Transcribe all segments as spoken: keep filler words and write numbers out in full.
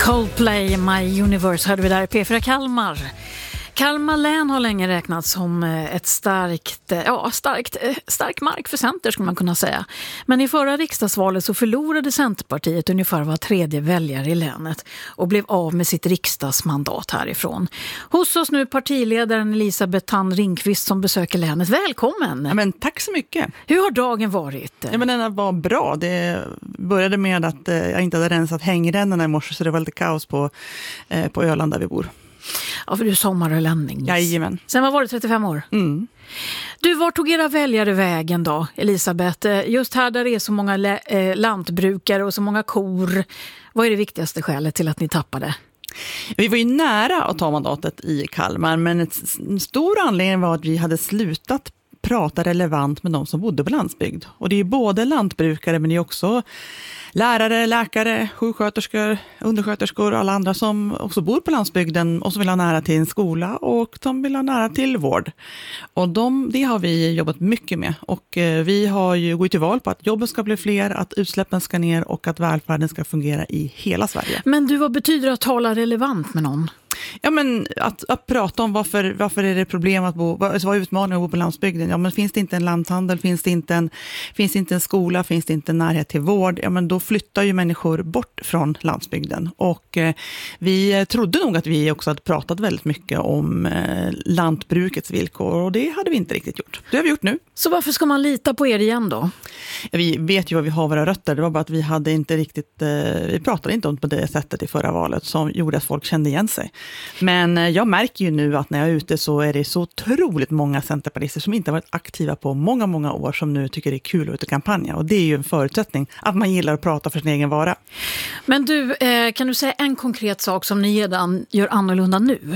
Coldplay, My Universe hörde vi där i P fyra Kalmar. Kalmar län har länge räknats som ett starkt, ja, starkt, stark mark för Center skulle man kunna säga. Men i förra riksdagsvalet så förlorade Centerpartiet ungefär var tredje väljare i länet och blev av med sitt riksdagsmandat härifrån. Hos oss nu partiledaren Elisabeth Thand Ringqvist som besöker länet. Välkommen! Ja, men tack så mycket! Hur har dagen varit? Ja, men den var bra. Det började med att jag inte hade rensat hängrännorna i morse så det var lite kaos på, eh, på Öland där vi bor. Ja, för du är sommarölänning. Jajamän. Sen var var det trettiofem år? Mm. Du, var tog era väljare vägen då, Elisabeth? Just här där det är så många lä- eh, lantbrukare och så många kor. Vad är det viktigaste skälet till att ni tappade? Vi var ju nära att ta mandatet i Kalmar, men ett, en stor anledning var att vi hade slutat prata relevant med de som bodde på landsbygd. Och det är ju både lantbrukare men det är också lärare, läkare, sjuksköterskor, undersköterskor och alla andra som också bor på landsbygden och som vill ha nära till en skola och som vill ha nära till vård. Och de, det har vi jobbat mycket med och eh, vi har ju gått till val på att jobben ska bli fler, att utsläppen ska ner och att välfärden ska fungera i hela Sverige. Men du, vad betyder att tala relevant med någon? Ja, men att, att prata om varför, varför är det problem att bo, vad är utmaningen att bo på landsbygden? Ja, men finns det inte en lanthandel, finns det inte en, finns det inte en skola, finns det inte en närhet till vård, ja men då flyttar ju människor bort från landsbygden. Och eh, vi trodde nog att vi också hade pratat väldigt mycket om eh, lantbrukets villkor och det hade vi inte riktigt gjort. Det har vi gjort nu. Så varför ska man lita på er igen då? Ja, vi vet ju vad vi har våra rötter, det var bara att vi hade inte riktigt, eh, vi pratade inte om på det sättet i förra valet som gjorde att folk kände igen sig. Men jag märker ju nu att när jag är ute så är det så otroligt många centerpartister som inte har varit aktiva på många, många år som nu tycker det är kul att ut och kampanja. Och det är ju en förutsättning att man gillar att prata för sin egen vara. Men du, kan du säga en konkret sak som ni redan gör annorlunda nu?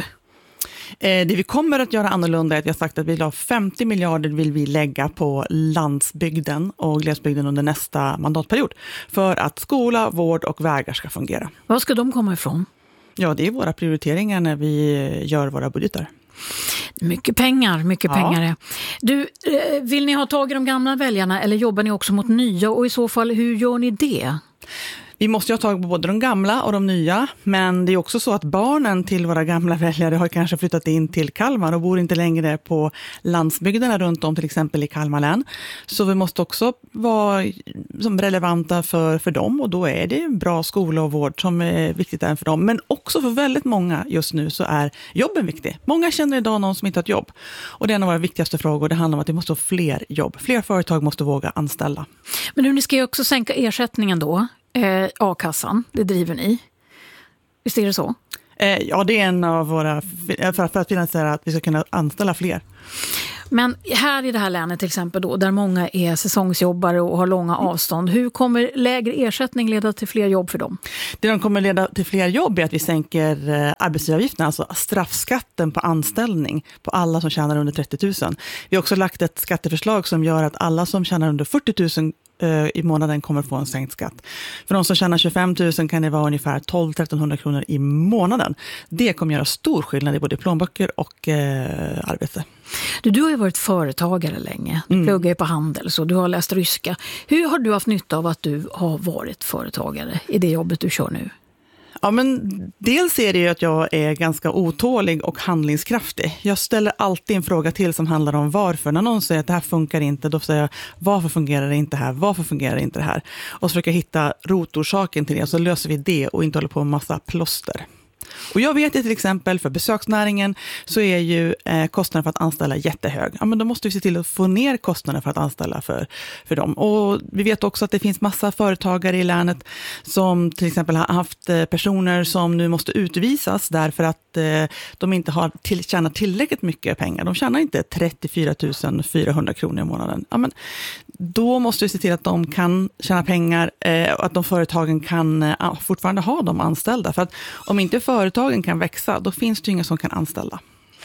Det vi kommer att göra annorlunda är att vi har sagt att vi vill ha femtio miljarder vill vi lägga på landsbygden och glesbygden under nästa mandatperiod. För att skola, vård och vägar ska fungera. Var ska de komma ifrån? Ja, det är våra prioriteringar när vi gör våra budgetar. Mycket pengar, mycket ja. pengar är. Du, vill ni ha tag i de gamla väljarna eller jobbar ni också mot nya? Och i så fall, hur gör ni det? Vi måste ju ha tag på både de gamla och de nya, men det är också så att barnen till våra gamla väljare har kanske flyttat in till Kalmar och bor inte längre på landsbygderna runt om, till exempel i Kalmar län. Så vi måste också vara som relevanta för, för dem och då är det en bra skola och vård som är viktigt även för dem. Men också för väldigt många just nu så är jobben viktig. Många känner idag någon som inte har ett jobb och det är en av våra viktigaste frågor. Det handlar om att det måste ha fler jobb. Fler företag måste våga anställa. Men nu, ni ska ju också sänka ersättningen då. Eh, A-kassan, det driver ni. Visst är det så? Eh, ja, det är en av våra, för, för att finansiera att vi ska kunna anställa fler. Men här i det här länet till exempel då, där många är säsongsjobbare och har långa avstånd, hur kommer lägre ersättning leda till fler jobb för dem? Det som kommer leda till fler jobb är att vi sänker arbetsgivaravgiften, alltså straffskatten på anställning på alla som tjänar under trettio tusen. Vi har också lagt ett skatteförslag som gör att alla som tjänar under fyrtio tusen i månaden kommer få en sänkt skatt. För de som tjänar tjugofem tusen kan det vara ungefär tolv till trettonhundra kronor i månaden. Det kommer göra stor skillnad i både plånböcker och eh, arbete. Du, du har ju varit företagare länge. Du mm. pluggar ju på handel så du har läst ryska. Hur har du haft nytta av att du har varit företagare i det jobbet du kör nu? Ja, men dels är det ju att jag är ganska otålig och handlingskraftig. Jag ställer alltid en fråga till som handlar om varför. När någon säger att det här funkar inte, då säger jag varför fungerar det inte här? Varför fungerar det inte det här? Och så försöker jag hitta rotorsaken till det och så löser vi det och inte håller på med massa plåster. Och jag vet ju till exempel för besöksnäringen så är ju eh, kostnaden för att anställa jättehög. Ja, men då måste vi se till att få ner kostnaden för att anställa för, för dem. Och vi vet också att det finns massa företagare i länet som till exempel har haft eh, personer som nu måste utvisas därför att eh, de inte har till, tjänat tillräckligt mycket pengar. De tjänar inte trettiofyra tusen fyrahundra kronor i månaden. Ja, men då måste vi se till att de kan tjäna pengar eh, och att de företagen kan eh, fortfarande ha dem anställda. För att om inte företagen kan växa, då finns det ju inga som kan anställa.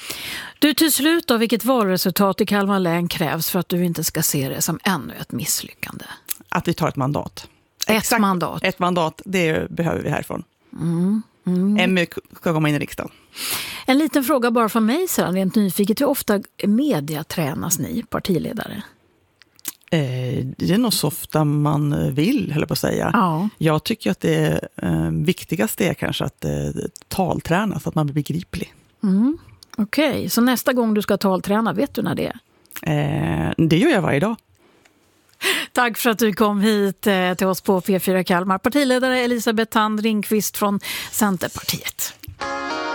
Du, till slut då, vilket valresultat i Kalmar län krävs för att du inte ska se det som ännu ett misslyckande? Att vi tar ett mandat. Ett Exakt, mandat? Ett mandat, det behöver vi härifrån. Mm, mm. M U ska komma in i riksdagen. En liten fråga bara från mig sedan, rent nyfiket. Hur ofta mediatränas ni partiledare? Eh, det är nog så ofta man vill, höll jag på att säga. Ja. Jag tycker att det eh, viktigaste är kanske att eh, talträna så att man blir begriplig. Mm. Okej, okay. Så nästa gång du ska talträna, vet du när det är? Eh, det gör jag varje dag. Tack för att du kom hit till oss på P fyra Kalmar. Partiledare Elisabeth Thand Ringqvist från Centerpartiet.